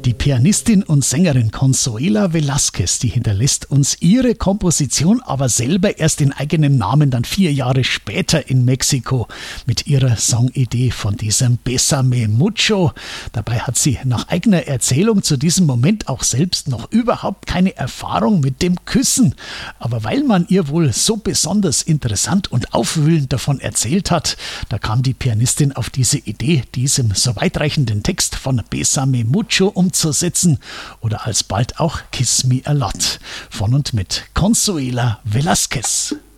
die Pianistin und Sängerin Consuela Velázquez, die hinterlässt uns ihre Komposition, aber selber erst in eigenem Namen dann 4 Jahre später in Mexiko mit ihrer Songidee von diesem Bésame mucho. Dabei hat sie nach eigener Erzählung zu diesem Moment auch selbst noch überhaupt keine Erfahrung mit dem Küssen. Aber weil man ihr wohl so besonders interessant und aufwühlend davon erzählt hat, da kam die Pianistin auf diese Idee, diesem so weitreichenden Text von Bésame mucho umzusetzen oder alsbald auch Kiss Me a Lot von und mit Consuela Velázquez.